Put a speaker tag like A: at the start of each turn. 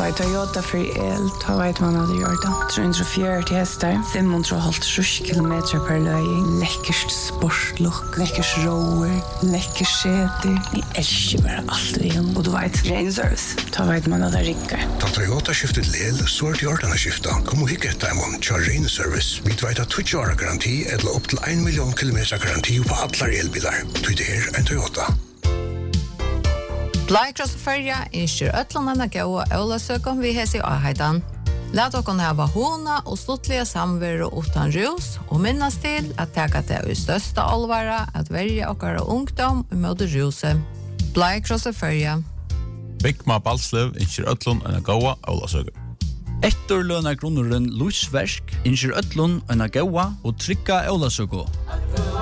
A: Ta Toyota för el, ta vet man hade gjort det. 340 hästar, 550 kilometer per löjning. Läckert sportlook, läckert rower, läckert säte. Ni älskar bara allt vi har. Och du vet, Rain Service, ta vet man hade rinkar.
B: Ta Toyota skiftet lel, så är det gjort att skifta. Kom och hicka ett diamond, kör Rain Service. Vi vet att Twitch har garanti, eller upp till 1 miljon kilometer garanti på alla elbilar. Twitter en Toyota.
C: Blaikross Färja inskjer ötlandana gåa Ölasökon vi hesi ahaidan. Lät okon hava hona och sluttliga samveru utan rus och minnas till att täka det i största allvara att välja okkara ungdom mot ruse. Blaikross Färja.
D: Bigma Balslev inskjer ötlun en gåa Ölasökon.
E: Etterløna grunneren Lusversk inskjer ötlun en gåa og trykka Ölasökon.